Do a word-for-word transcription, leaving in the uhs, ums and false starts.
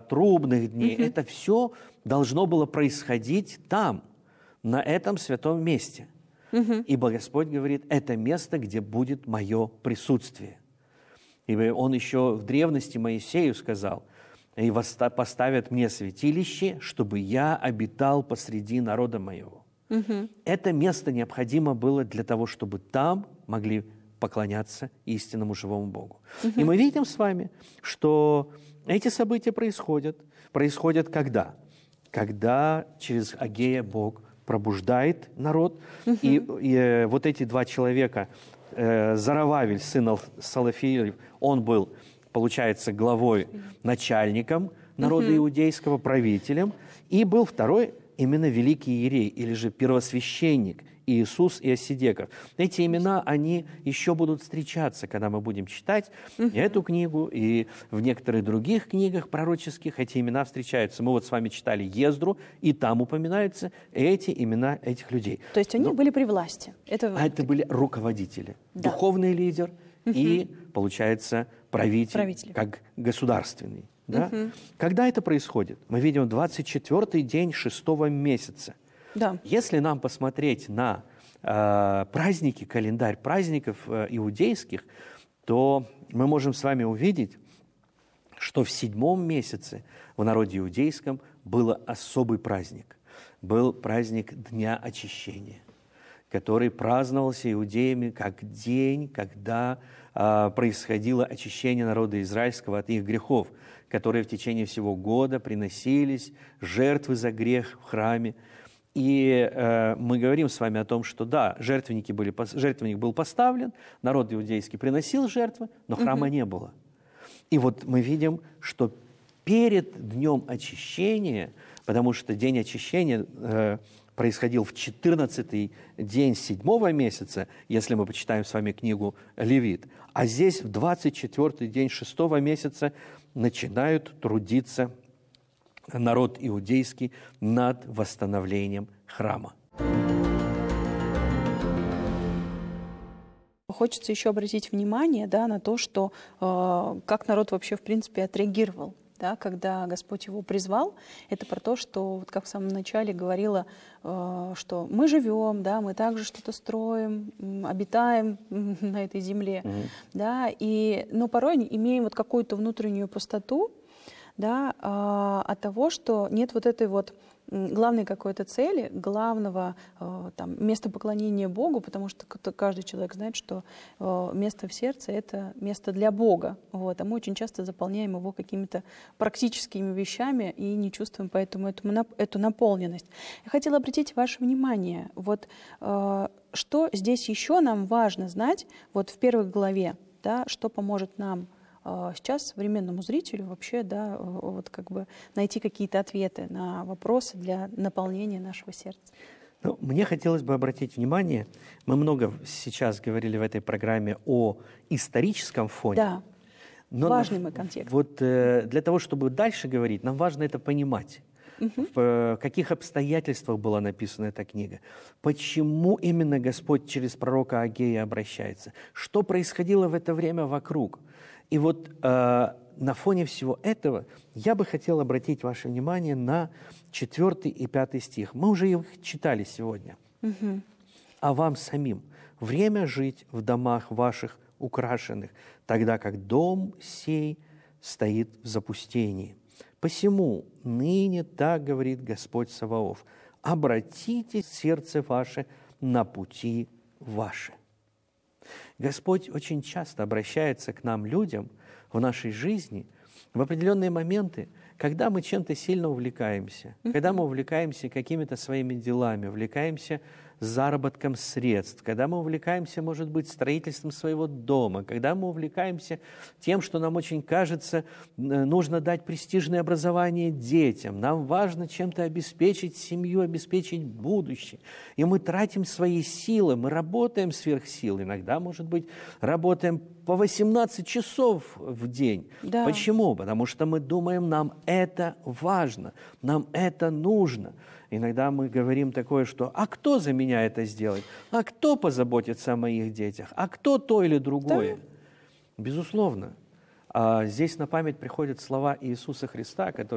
трубных дней. Мгм. Это все должно было происходить там, на этом святом месте. Мгм. Ибо Господь говорит, это место, где будет мое присутствие. Ибо Он еще в древности Моисею сказал, и восста- поставят мне святилище, чтобы я обитал посреди народа моего. Мгм. Это место необходимо было для того, чтобы там могли поклоняться истинному живому Богу. И мы видим с вами, что эти события происходят. Происходят когда? Когда через Агея Бог пробуждает народ, и, и, э, вот эти два человека, э, Зарававель, сын Ал- Салафиилев, он был, получается, главой, начальником народа иудейского, правителем, и был второй именно великий иерей, или же первосвященник Иисус Иосидеков. Эти имена, они еще будут встречаться, когда мы будем читать и эту книгу, и в некоторых других книгах пророческих эти имена встречаются. Мы вот с вами читали Ездру, и там упоминаются эти имена этих людей. То есть они Но- были при власти. Это... а это были руководители, Да. духовный лидер и, получается, правитель, Правитель. как государственный. Да? Когда это происходит? Мы видим двадцать четвёртый день шестого месяца. Да. Если нам посмотреть на э, праздники, календарь праздников э, иудейских, то мы можем с вами увидеть, что в седьмом месяце в народе иудейском был особый праздник. Был праздник Дня Очищения, который праздновался иудеями как день, когда а, происходило очищение народа израильского от их грехов, которые в течение всего года приносились, жертвы за грех в храме. И э, мы говорим с вами о том, что да, жертвенники были, пос- жертвенник был поставлен, народ иудейский приносил жертвы, но храма не было. И вот мы видим, что перед днем очищения, потому что день очищения э, происходил в четырнадцатый день седьмого месяца, если мы почитаем с вами книгу Левит, а здесь в двадцать четвёртый день шестого месяца начинают трудиться народ иудейский над восстановлением храма. Хочется еще обратить внимание, да, на то, что э, как народ вообще, в принципе, отреагировал. Да, когда Господь его призвал, это про то, что, вот как в самом начале говорила, э, что мы живем, да, мы также что-то строим, м, обитаем м, на этой земле, Мгм. да, и, но порой имеем вот какую-то внутреннюю пустоту, да, а, от того, что нет вот этой вот м, главной какой-то цели, главного э, там, места поклонения Богу, потому что к- каждый человек знает, что э, место в сердце — это место для Бога. Вот, а мы очень часто заполняем его какими-то практическими вещами и не чувствуем поэтому эту, нап- эту наполненность. Я хотела обратить ваше внимание, вот, э, что здесь еще нам важно знать, вот в первой главе, да, что поможет нам э, сейчас современному зрителю вообще, да, э, вот как бы найти какие-то ответы на вопросы для наполнения нашего сердца. Ну, мне хотелось бы обратить внимание, мы много сейчас говорили в этой программе о историческом фоне. Да, но важный на- мой контекст. Вот э, для того, чтобы дальше говорить, нам важно это понимать. В э, каких обстоятельствах была написана эта книга? Почему именно Господь через пророка Агея обращается? Что происходило в это время вокруг? И вот э, на фоне всего этого я бы хотел обратить ваше внимание на четвертый и пятый стих. Мы уже их читали сегодня. Мгм. А вам самим время жить в домах ваших украшенных, тогда как дом сей стоит в запустении. Посему ныне так говорит Господь Саваоф: обратите сердце ваше на пути ваши. Господь очень часто обращается к нам, людям, в нашей жизни в определенные моменты, когда мы чем-то сильно увлекаемся, когда мы увлекаемся какими-то своими делами, увлекаемся заработком средств, когда мы увлекаемся, может быть, строительством своего дома, когда мы увлекаемся тем, что нам очень кажется, э, нужно дать престижное образование детям, нам важно чем-то обеспечить семью, обеспечить будущее. И мы тратим свои силы, мы работаем сверх сил, иногда, может быть, работаем по восемнадцать часов в день. Да. Почему? Потому что мы думаем, нам это важно, нам это нужно. Иногда мы говорим такое, что «а кто за меня это сделает? А кто позаботится о моих детях? А кто то или другое?» Безусловно. А здесь на память приходят слова Иисуса Христа, которые